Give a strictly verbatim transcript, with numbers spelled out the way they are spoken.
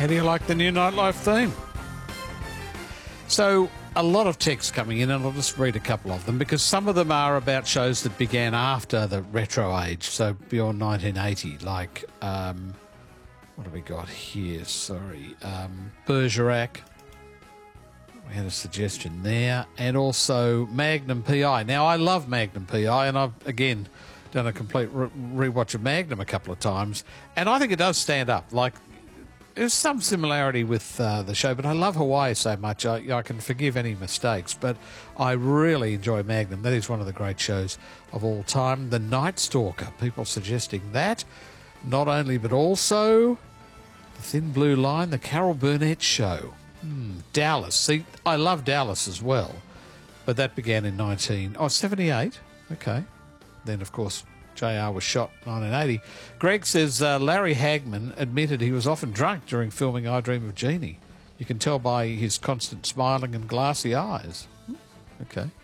How do you like the new Nightlife theme? So, a lot of texts coming in, and I'll just read a couple of them, because some of them are about shows that began after the retro age, so beyond nineteen eighty, like, um, what have we got here? Sorry. Um, Bergerac. We had a suggestion there. And also Magnum P I. Now, I love Magnum P I, and I've, again, done a complete re- rewatch of Magnum a couple of times, and I think it does stand up. Like, there's some similarity with uh, the show, but I love Hawaii so much, I, I can forgive any mistakes, but I really enjoy Magnum. That is one of the great shows of all time. The Night Stalker, people suggesting that. Not only, but also The Thin Blue Line, The Carol Burnett Show. Hmm, Dallas. See, I love Dallas as well, but that began in nineteen oh seventy-eight. Okay. Then, of course, J R was shot in nineteen eighty. Greg says uh, Larry Hagman admitted he was often drunk during filming I Dream of Jeannie. You can tell by his constant smiling and glassy eyes. Hmm, okay.